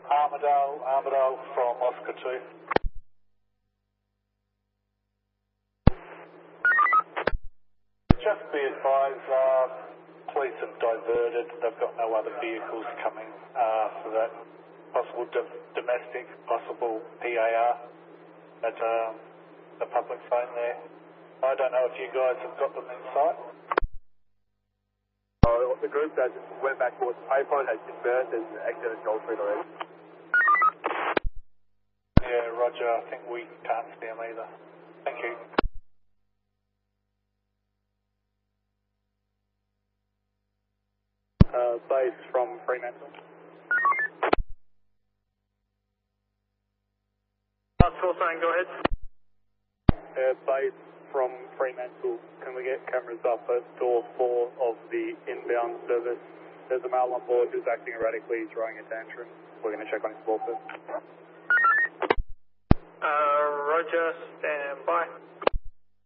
Armadale from Oscar 2. Just be advised, police have diverted. They've got no other vehicles coming for that possible domestic, possible PAR at the public phone there. I don't know if you guys have got them in sight. The group that went back towards the payphone has dispersed and exited Gold Street already. Yeah, roger. I think we can't see them either. Thank you. Base from Fremantle. Call sign, go ahead. Base from Fremantle. Can we get cameras up at door 4 of the inbound service? There's a male on board who's acting erratically, throwing a tantrum. We're going to check on his ball first. Roger, stand by.